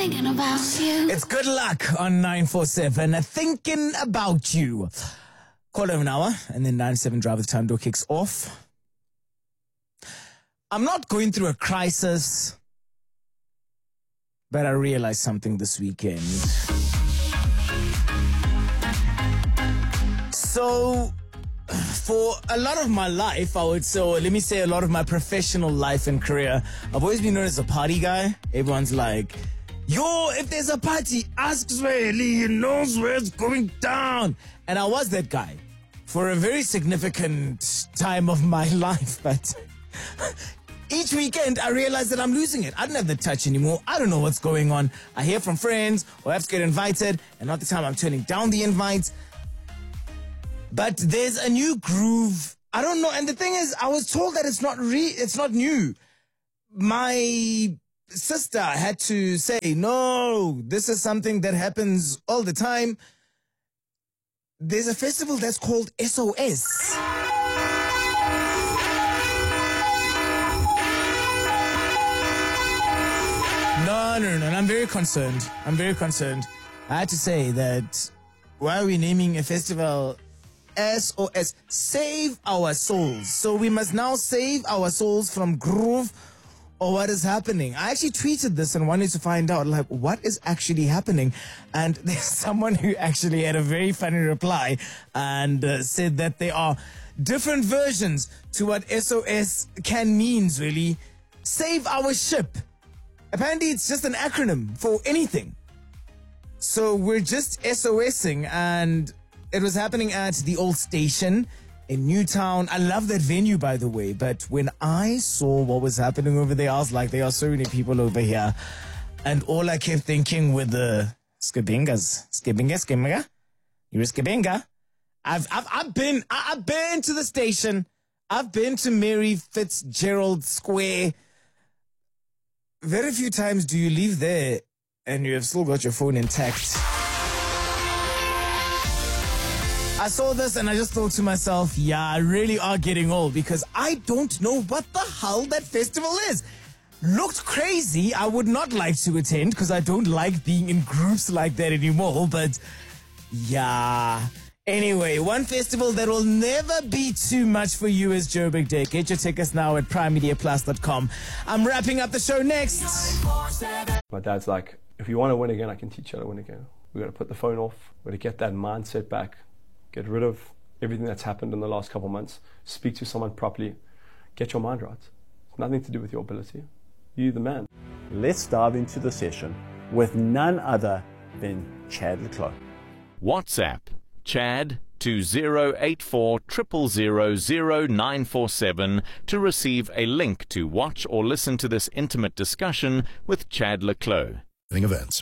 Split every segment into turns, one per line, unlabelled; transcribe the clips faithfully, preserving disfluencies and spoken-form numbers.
thinking about you.
It's Good Luck on nine four seven. Thinking about you. Quarter of an hour, and then nine seven Drive with Time door kicks off. I'm not going through a crisis, but I realized something this weekend. So, for a lot of my life, I would say, or let me say a lot of my professional life and career, I've always been known as a party guy. Everyone's like, yo, if there's a party, ask Swahili, he knows where it's going down. And I was that guy for a very significant time of my life, but each weekend I realized that I'm losing it. I don't have the touch anymore. I don't know what's going on. I hear from friends or I have to get invited, and not the time I'm turning down the invites. But there's a new groove. I don't know. And the thing is, I was told that it's not re- it's not new. My sister had to say, no, this is something that happens all the time. There's a festival that's called S O S. No, no, no, no. I'm very concerned. I'm very concerned. I had to say that, why are we naming a festival S O S? Save our souls. So we must now save our souls from groove, or what is happening? I actually tweeted this and wanted to find out, like, what is actually happening? And there's someone who actually had a very funny reply and uh, said that there are different versions to what S O S can means, really. Save our ship. Apparently, it's just an acronym for anything. So we're just SOSing, and it was happening at the old station in Newtown. I love that venue, by the way. But when I saw what was happening over there, I was like, there are so many people over here. And all I kept thinking with the skibingas, skibinga, skibinga, you're a skibinga. I've, I've, I've been, I've been to the station. I've been to Mary Fitzgerald Square. Very few times do you leave there and you have still got your phone intact. I saw this and I just thought to myself, yeah, I really are getting old, because I don't know what the hell that festival is. Looked crazy. I would not like to attend because I don't like being in groups like that anymore, but yeah. Anyway, one festival that will never be too much for you is Joburg Day. Get your tickets now at prime media plus dot com. I'm wrapping up the show next.
My dad's like, if you want to win again, I can teach you how to win again. We've got to put the phone off. We've got to get that mindset back. Get rid of everything that's happened in the last couple of months. Speak to someone properly. Get your mind right. It's nothing to do with your ability. You're the man.
Let's dive into the session with none other than Chad le Clos.
WhatsApp Chad to zero eight four zero zero zero zero nine four seven to receive a link to watch or listen to this intimate discussion with Chad le Clos.
Events.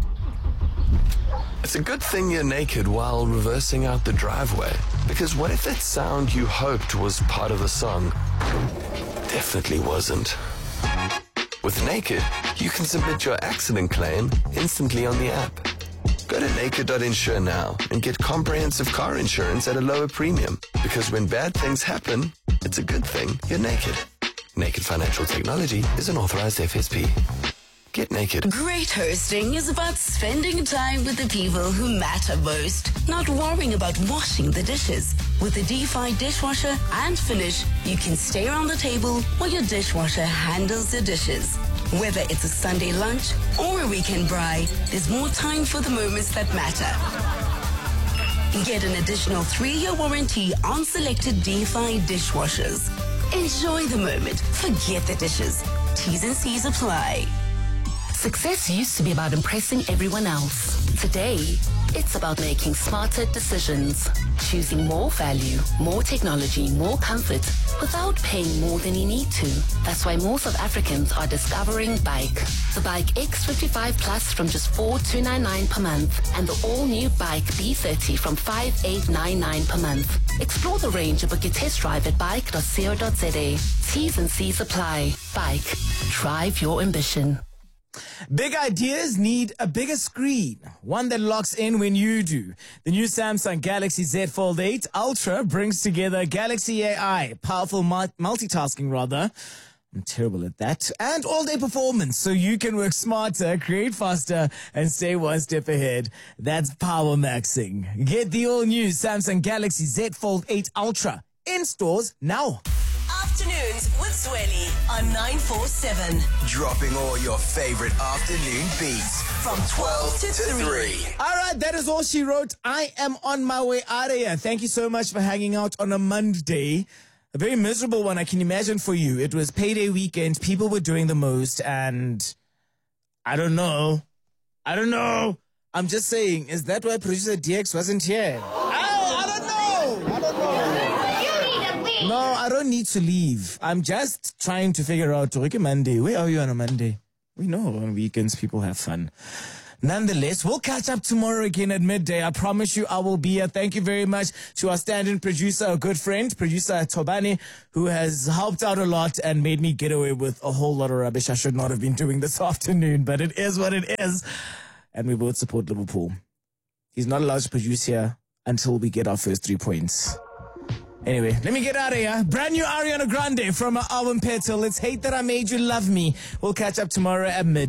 It's a good thing you're naked while reversing out the driveway, because what if that sound you hoped was part of the song definitely wasn't? With Naked, you can submit your accident claim instantly on the app. Go to naked dot insure now and get comprehensive car insurance at a lower premium, because when bad things happen, it's a good thing you're naked. Naked Financial Technology is an authorized F S P. Get naked.
Great hosting is about spending time with the people who matter most, not worrying about washing the dishes. With the DeFi dishwasher and Finish, you can stay around the table while your dishwasher handles the dishes. Whether it's a Sunday lunch or a weekend braai, there's more time for the moments that matter. Get an additional three-year warranty on selected DeFi dishwashers. Enjoy the moment. Forget the dishes. T's and C's apply.
Success used to be about impressing everyone else. Today, it's about making smarter decisions. Choosing more value, more technology, more comfort, without paying more than you need to. That's why more South Africans are discovering Bike. The Bike X fifty-five Plus from just four thousand two hundred ninety-nine per month, and the all-new Bike B thirty from five thousand eight hundred ninety-nine per month. Explore the range and book your test drive at bike dot co dot za. T's and C's apply. Bike. Drive your ambition.
Big ideas need a bigger screen, one that locks in when you do. The new Samsung Galaxy Z Fold eight Ultra brings together Galaxy A I, powerful multitasking rather, I'm terrible at that. And all-day performance, so you can work smarter, create faster, and stay one step ahead. That's power maxing. Get the all-new Samsung Galaxy Z Fold eight Ultra in stores now.
Afternoons with Zweli on nine four seven.
Dropping all your favorite afternoon beats
From twelve to three.
All right, that is all she wrote. I am on my way out of here. Thank you so much for hanging out on a Monday. A very miserable one, I can imagine, for you. It was payday weekend. People were doing the most, and I don't know. I don't know. I'm just saying, is that why producer D X wasn't here? I, I don't know. I don't know.
You need a leave.
No, I don't need to leave. I'm just trying to figure out, Ricky Monday, where are you on a Monday? We know on weekends people have fun. Nonetheless, we'll catch up tomorrow again at midday. I promise you I will be here. Thank you very much to our stand-in producer, a good friend, producer Tobani, who has helped out a lot and made me get away with a whole lot of rubbish I should not have been doing this afternoon, but it is what it is. And we both support Liverpool. He's not allowed to produce here until we get our first three points. Anyway, let me get out of here. Brand new Ariana Grande from her album Petal. Let's Hate That I Made You Love Me. We'll catch up tomorrow at midday.